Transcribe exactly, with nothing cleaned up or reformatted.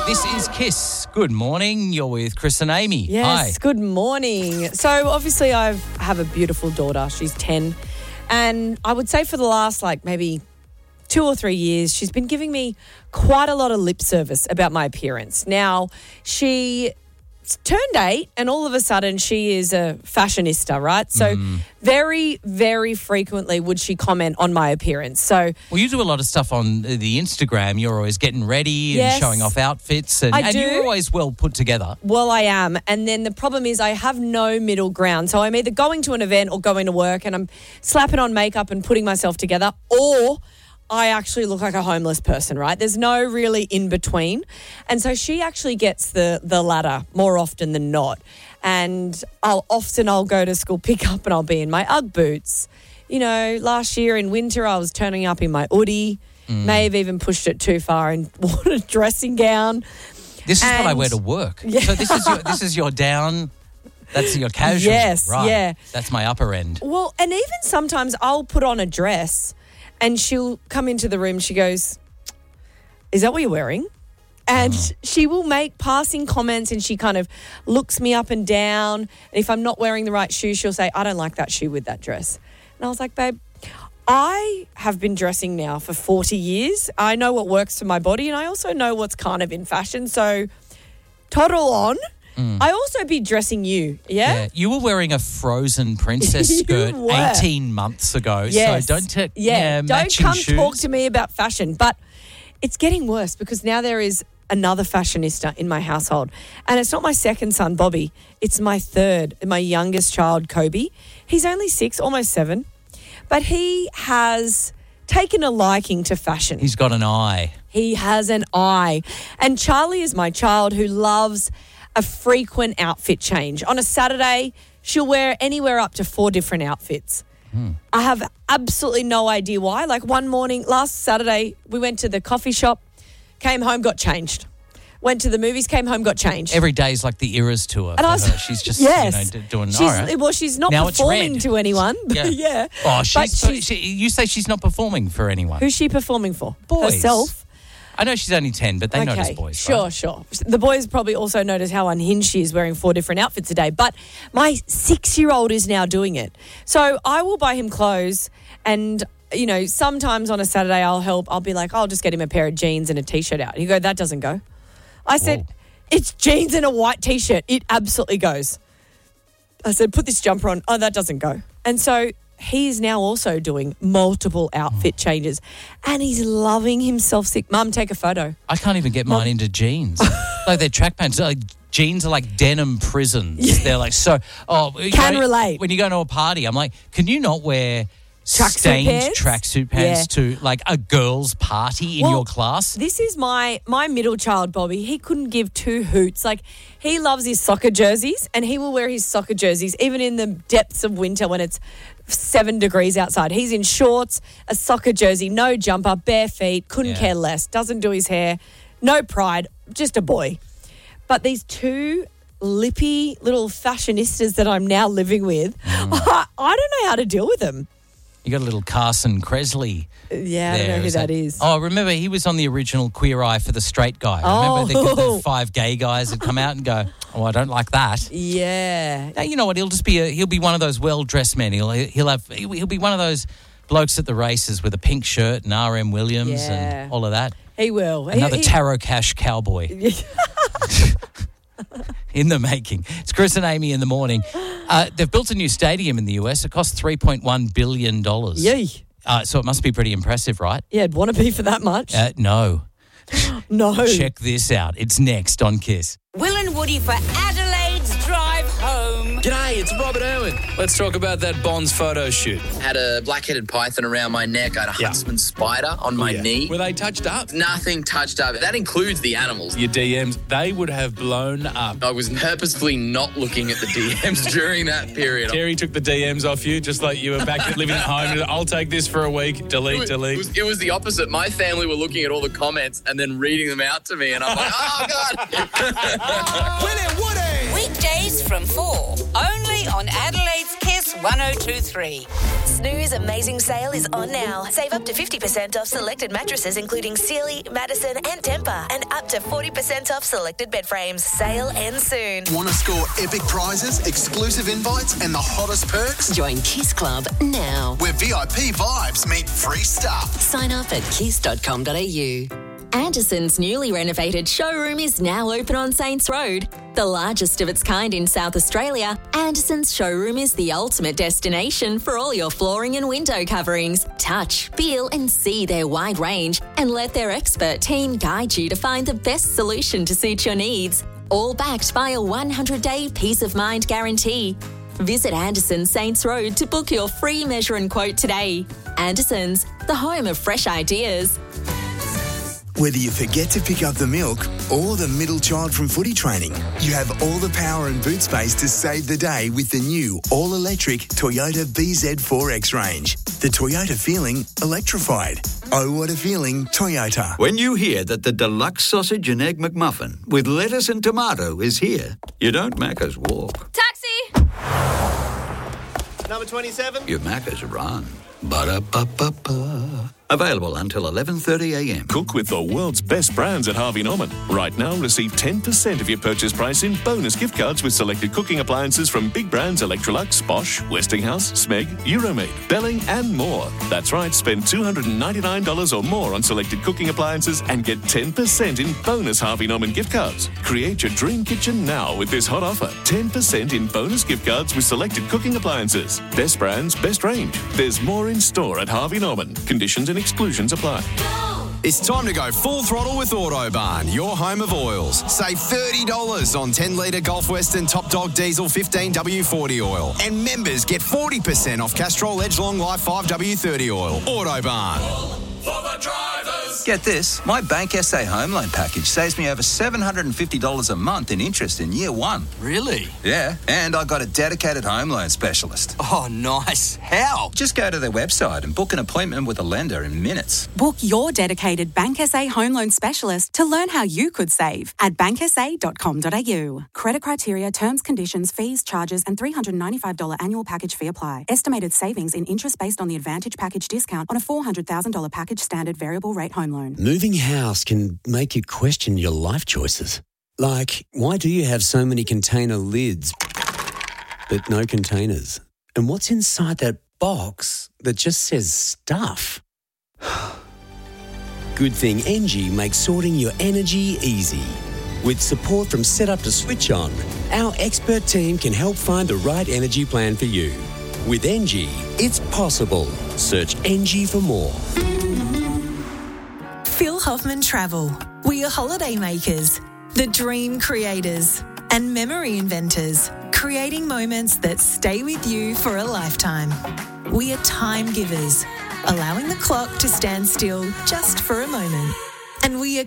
This is Kiss. Good morning. You're with Chris and Amy. Yes, Hi. good morning. So obviously I have a beautiful daughter. She's ten. And I would say for the last like maybe two or three years, she's been giving me quite a lot of lip service about my appearance. Now, she turned eight and all of a sudden she is a fashionista, right? So Mm. very, very frequently would she comment on my appearance. So Well, you do a lot of stuff on the Instagram. You're always getting ready and Yes. showing off outfits. And, I and do. you're always well put together. Well, I am. And then the problem is I have no middle ground. So I'm either going to an event or going to work and I'm slapping on makeup and putting myself together, or I actually look like a homeless person, right? There's no really in between. And so she actually gets the the latter more often than not. And I'll often I'll go to school pickup and I'll be in my Ugg boots. You know, last year in winter I was turning up in my hoodie. Mm. May have even pushed it too far and worn a dressing gown. This is what I And- wear to work. Yeah. So this is your, this is your down, that's your casual. Yes, right. yeah. That's my upper end. Well, and even sometimes I'll put on a dress and she'll come into the room. She goes, "Is that what you're wearing?" And Uh-huh. she will make passing comments and she kind of looks me up and down. And if I'm not wearing the right shoe, she'll say, "I don't like that shoe with that dress." And I was like, "Babe, I have been dressing now for forty years. I know what works for my body and I also know what's kind of in fashion. So toddle on. I also be dressing you, yeah?" Yeah, you were wearing a Frozen princess You skirt were. eighteen months ago. Yes. So don't take yeah. yeah, Don't matching come shoes. talk to me about fashion. But it's getting worse because now there is another fashionista in my household. And it's not my second son, Bobby. It's my third, my youngest child, Kobe. He's only six, almost seven. But he has taken a liking to fashion. He's got an eye. He has an eye. And Charlie is my child who loves a frequent outfit change. On a Saturday, she'll wear anywhere up to four different outfits. I have absolutely no idea why. Like one morning, last Saturday, we went to the coffee shop, came home, got changed. Went to the movies, came home, got changed. Every day is like the Eras tour And for I was- her. She's just yes. you know, d- doing She's, all right. Well, she's not Now it's performing red. to anyone. Yeah. yeah. Oh, But she's, she's- she, you say she's not performing for anyone. Who's she performing for? Boys. Herself? I know she's only ten, but they notice boys, Sure, right? sure. The boys probably also notice how unhinged she is wearing four different outfits a day. But my six-year-old is now doing it. So I will buy him clothes and, you know, sometimes on a Saturday I'll help. I'll be like, I'll just get him a pair of jeans and a T-shirt out. He'll go, "That doesn't go." I said, Whoa. "It's jeans and a white T-shirt. It absolutely goes." I said, "Put this jumper on." "Oh, that doesn't go." And so he is now also doing multiple outfit changes and he's loving himself sick. Mum, take a photo. I can't even get mine into jeans. Like their track pants, like jeans are like denim prisons. They're like so. Oh, you Can know, relate. When you go to a party, I'm like, can you not wear Tracksuit stained pants? tracksuit pants Yeah. to like a girls' party in Well, your class? This is my my middle child, Bobby. He couldn't give two hoots. Like, he loves his soccer jerseys and he will wear his soccer jerseys even in the depths of winter when it's seven degrees outside. He's in shorts, a soccer jersey, no jumper, bare feet, couldn't Yeah. care less, doesn't do his hair, no pride, just a boy. But these two lippy little fashionistas that I'm now living with, Mm. I, I don't know how to deal with them. You got a little Carson Kresley. Yeah, I don't there, know who is that is. Oh, remember he was on the original Queer Eye for the Straight Guy. Remember Oh. the, the five gay guys that come out and go, "Oh, I don't like that." Yeah. Now, you know what? He'll just be a, he'll be one of those well dressed men. He'll he'll have he'll he'll be one of those blokes at the races with a pink shirt and R M Williams Yeah. and all of that. He will. He- Another he- Tarot Cash cowboy in the making. It's Chris and Amy in the morning. Uh, they've built a new stadium in the U S. It cost three point one billion dollars. Yay. Uh, so it must be pretty impressive, right? Yeah, I'd want to be for that much. Uh, no. no. Check this out. It's next on Kiss. Will and Woody for Adelaide's drive home. G'day, it's Robert Irwin. Let's talk about that Bonds photo shoot. Had a black-headed python around my neck. I had a Yeah. huntsman spider on my Yeah. knee. Were they touched up? Nothing touched up. That includes the animals. Your D Ms, they would have blown up. I was purposefully not looking at the D Ms during that period. Terry took the D Ms off you, just like you were back at living at home. I'll take this for a week. Delete, It was, delete. it, was, it was the opposite. My family were looking at all the comments and then reading them out to me, and I'm like, oh, God. Weekdays from four, only on Adelaide's Kiss one oh two three. Snooze Amazing Sale is on now. Save up to fifty percent off selected mattresses including Sealy, Madison and Tempur, and up to forty percent off selected bed frames. Sale ends soon. Want to score epic prizes, exclusive invites and the hottest perks? Join Kiss Club now. Where V I P vibes meet free stuff. Sign up at kiss dot com dot a u. Anderson's newly renovated showroom is now open on Saints Road. The largest of its kind in South Australia, Anderson's showroom is the ultimate destination for all your flooring and window coverings. Touch, feel and see their wide range and let their expert team guide you to find the best solution to suit your needs. All backed by a one hundred day peace of mind guarantee. Visit Anderson Saints Road to book your free measure and quote today. Anderson's, the home of fresh ideas. Whether you forget to pick up the milk or the middle child from footy training, you have all the power and boot space to save the day with the new all-electric Toyota B Z four X range. The Toyota feeling electrified. Oh, what a feeling, Toyota. When you hear that the deluxe sausage and egg McMuffin with lettuce and tomato is here, you don't Macca's walk. Taxi! Number twenty-seven. You Macca's run. Ba-da-ba-ba-ba. Available until eleven thirty a m. Cook with the world's best brands at Harvey Norman. Right now, receive ten percent of your purchase price in bonus gift cards with selected cooking appliances from big brands Electrolux, Bosch, Westinghouse, Smeg, Euromade, Belling and more. That's right, spend two hundred ninety-nine dollars or more on selected cooking appliances and get ten percent in bonus Harvey Norman gift cards. Create your dream kitchen now with this hot offer. ten percent in bonus gift cards with selected cooking appliances. Best brands, best range. There's more in store at Harvey Norman. Conditions and exclusions apply. It's time to go full throttle with Autobarn, your home of oils. Save thirty dollars on ten litre Gulf Western Top Dog Diesel fifteen W forty oil. And members get forty percent off Castrol Edge Long Life five W thirty oil. Autobarn. For the drivers. Get this, my Bank S A home loan package saves me over seven hundred fifty dollars a month in interest in year one. Really? Yeah, and I got a dedicated home loan specialist. Oh, nice. How? Just go to their website and book an appointment with a lender in minutes. Book your dedicated Bank S A home loan specialist to learn how you could save at bank s a dot com dot a u. Credit criteria, terms, conditions, fees, charges and three hundred ninety-five dollars annual package fee apply. Estimated savings in interest based on the Advantage package discount on a four hundred thousand dollars package standard variable rate home loan. Moving house can make you question your life choices. Like, why do you have so many container lids but no containers? And what's inside that box that just says stuff? Good thing Engie makes sorting your energy easy. With support from Setup to Switch On, our expert team can help find the right energy plan for you. With Engie, it's possible. Search Engie for more. Phil Hoffman Travel. We are holiday makers, the dream creators, and memory inventors, creating moments that stay with you for a lifetime. We are time givers, allowing the clock to stand still just for a moment. And we are